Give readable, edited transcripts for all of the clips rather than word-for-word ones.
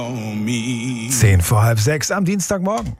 5:10 am Dienstagmorgen.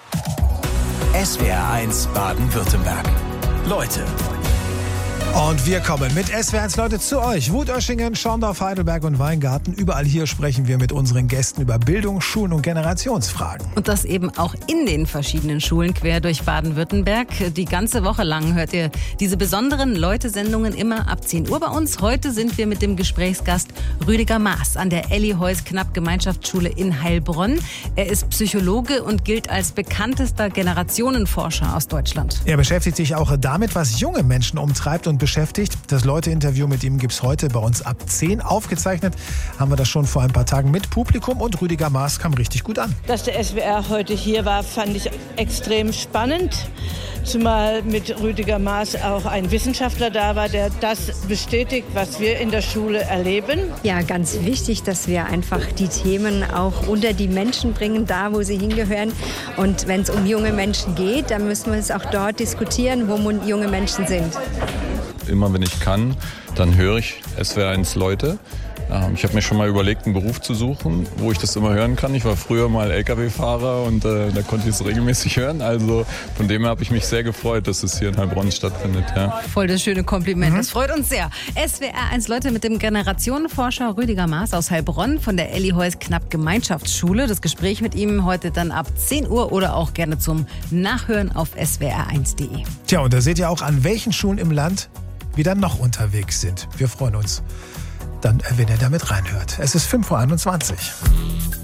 SWR1 Baden-Württemberg. Leute. Und wir kommen mit SWR1 Leute zu euch. Wutöschingen, Schorndorf, Heidelberg und Weingarten. Überall hier sprechen wir mit unseren Gästen über Bildung, Schulen und Generationsfragen. Und das eben auch in den verschiedenen Schulen quer durch Baden-Württemberg. Die ganze Woche lang hört ihr diese besonderen Leute-Sendungen immer ab 10 Uhr bei uns. Heute sind wir mit dem Gesprächsgast Rüdiger Maaß an der Elli-Heuss-Knapp-Gemeinschaftsschule in Heilbronn. Er ist Psychologe und gilt als bekanntester Generationenforscher aus Deutschland. Er beschäftigt sich auch damit, was junge Menschen umtreibt und beschäftigt. Das Leute-Interview mit ihm gibt's heute bei uns ab 10. Aufgezeichnet haben wir das schon vor ein paar Tagen mit Publikum und Rüdiger Maaß kam richtig gut an. Dass der SWR heute hier war, fand ich extrem spannend. Zumal mit Rüdiger Maaß auch ein Wissenschaftler da war, der das bestätigt, was wir in der Schule erleben. Ja, ganz wichtig, dass wir einfach die Themen auch unter die Menschen bringen, da wo sie hingehören. Und wenn es um junge Menschen geht, dann müssen wir es auch dort diskutieren, wo junge Menschen sind. Immer wenn ich kann, dann höre ich SWR1 Leute. Ich habe mir schon mal überlegt, einen Beruf zu suchen, wo ich das immer hören kann. Ich war früher mal LKW-Fahrer und da konnte ich es regelmäßig hören. Also von dem her habe ich mich sehr gefreut, dass es hier in Heilbronn stattfindet. Ja. Voll das schöne Kompliment, das freut uns sehr. SWR1 Leute mit dem Generationenforscher Rüdiger Maaß aus Heilbronn von der Elli-Heuss-Knapp-Gemeinschaftsschule. Das Gespräch mit ihm heute dann ab 10 Uhr oder auch gerne zum Nachhören auf swr1.de. Tja, und da seht ihr auch, an welchen Schulen im Land wir dann noch unterwegs sind. Wir freuen uns dann, wenn ihr damit reinhört. Es ist 5:21 Uhr.